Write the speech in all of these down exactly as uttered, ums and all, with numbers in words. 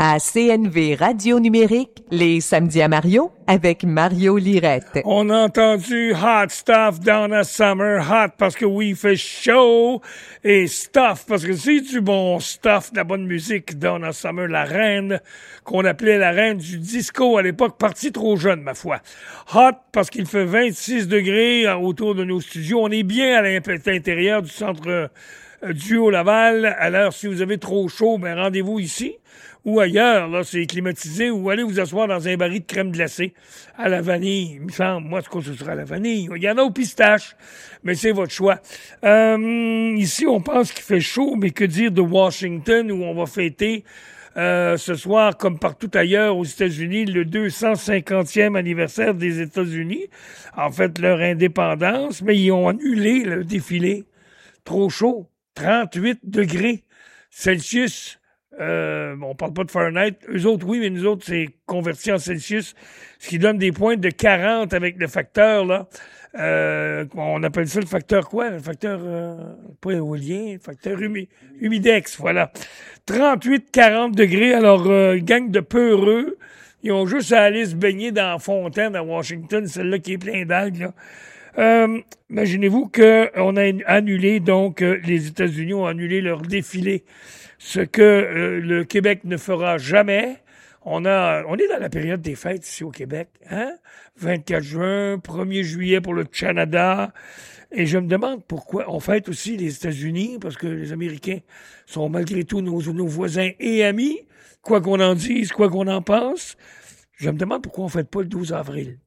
à C N V Radio Numérique, les samedis à Mario, avec Mario Lirette. On a entendu Hot Stuff Donna Summer. Hot parce que oui, il fait chaud. Et Stuff parce que c'est du bon stuff, de la bonne musique. Donna Summer, la reine, qu'on appelait la reine du disco à l'époque, partie trop jeune, ma foi. Hot parce qu'il fait vingt-six degrés autour de nos studios. On est bien à l'intérieur du centre euh, Duo Laval. Alors, si vous avez trop chaud, ben rendez-vous ici ou ailleurs, là, c'est climatisé, ou allez vous asseoir dans un baril de crème glacée à la vanille. Il me semble, moi, ce que ce sera à la vanille. Il y en a au pistache, mais c'est votre choix. Euh, ici, on pense qu'il fait chaud, mais que dire de Washington, où on va fêter euh, ce soir, comme partout ailleurs aux États-Unis, le deux cent cinquantième anniversaire des États-Unis. En fait, leur indépendance, mais ils ont annulé le défilé. Trop chaud. trente-huit degrés Celsius. Euh, on parle pas de Fahrenheit. Eux autres, oui, mais nous autres, c'est converti en Celsius, ce qui donne des points de quarante avec le facteur, là. Euh, on appelle ça le facteur quoi? Le facteur, euh, pas éolien, le facteur humi, humidex, voilà. trente-huit quarante degrés. Alors, euh, gang de peureux, ils ont juste à aller se baigner dans la fontaine à Washington, celle-là qui est pleine d'algues, là. Euh, imaginez-vous qu'on a annulé, donc, euh, les États-Unis ont annulé leur défilé. Ce que euh, le Québec ne fera jamais. On a, on est dans la période des fêtes ici au Québec, hein? vingt-quatre juin, premier juillet pour le Canada. Et je me demande pourquoi on fête aussi les États-Unis, parce que les Américains sont malgré tout nos, nos voisins et amis, quoi qu'on en dise, quoi qu'on en pense. Je me demande pourquoi on fête pas le douze avril.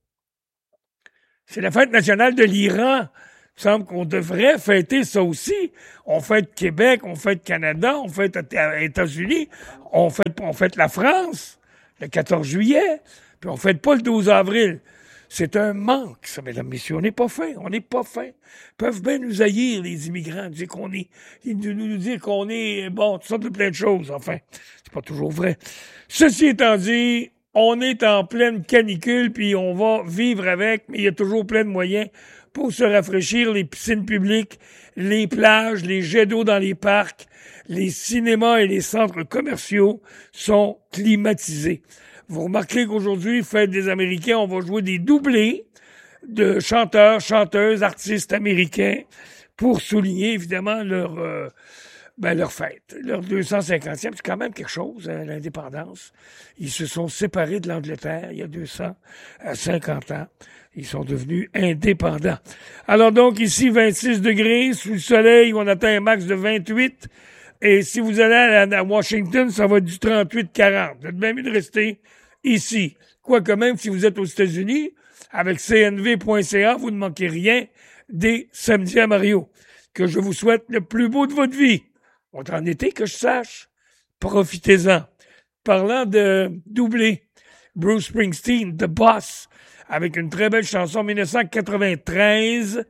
C'est la fête nationale de l'Iran. Il me semble qu'on devrait fêter ça aussi. On fête Québec, on fête Canada, on fête États-Unis, on fête, on fête la France, le quatorze juillet, puis on fête pas le douze avril. C'est un manque, ça, mesdames, messieurs. On n'est pas fin, on n'est pas fin. Ils peuvent bien nous haïr, les immigrants, dire qu'on est, nous, nous dire qu'on est, bon, toutes sortes de plein de choses, enfin. C'est pas toujours vrai. Ceci étant dit, on est en pleine canicule, puis on va vivre avec, mais il y a toujours plein de moyens pour se rafraîchir, les piscines publiques, les plages, les jets d'eau dans les parcs, les cinémas et les centres commerciaux sont climatisés. Vous remarquerez qu'aujourd'hui, fête des Américains, on va jouer des doublés de chanteurs, chanteuses, artistes américains pour souligner évidemment leur euh, ben leur fête, leur deux cent cinquantième. C'est quand même quelque chose, hein, l'indépendance. Ils se sont séparés de l'Angleterre il y a deux cent cinquante ans. Ils sont devenus indépendants. Alors donc, ici, vingt-six degrés, sous le soleil, on atteint un max de vingt-huit. Et si vous allez à Washington, ça va être du trente-huit quarante. Vous êtes bien mieux de rester ici. Quoique même, si vous êtes aux États-Unis, avec C N V point C A, vous ne manquez rien des samedis à Mario. Que je vous souhaite le plus beau de votre vie. On est en été, que je sache. Profitez-en. Parlant de doublé, Bruce Springsteen, The Boss, avec une très belle chanson, dix-neuf cent quatre-vingt-treize,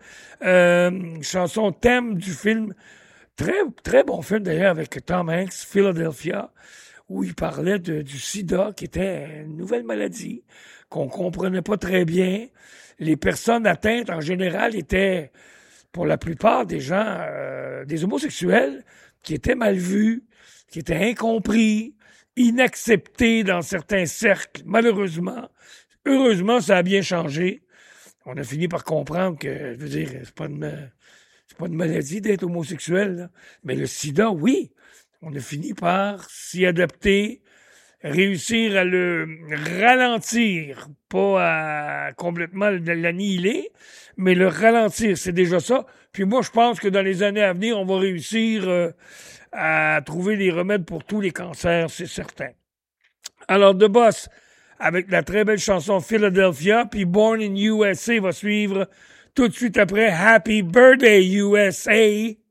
euh, chanson thème du film, très très bon film d'ailleurs avec Tom Hanks, Philadelphia, où il parlait de, du sida, qui était une nouvelle maladie qu'on comprenait pas très bien. Les personnes atteintes en général étaient, pour la plupart des gens, euh, des homosexuels, qui étaient mal vus, qui étaient incompris, inacceptés dans certains cercles, malheureusement. Heureusement, ça a bien changé. On a fini par comprendre que, je veux dire, c'est pas une, c'est pas une maladie d'être homosexuel, là. Mais le sida, oui. On a fini par s'y adapter, réussir à le ralentir, pas à complètement l'annihiler, mais le ralentir, c'est déjà ça. Puis moi, je pense que dans les années à venir, on va réussir euh, à trouver des remèdes pour tous les cancers, c'est certain. Alors, The Boss, avec la très belle chanson Philadelphia, puis Born in U S A va suivre tout de suite après Happy Birthday U S A.